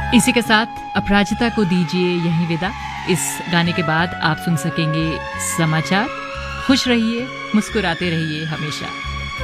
इसी के साथ अपराजिता को दीजिए यहीं विदा। इस गाने के बाद आप सुन सकेंगे समाचार। खुश रहिए, मुस्कुराते रहिए हमेशा।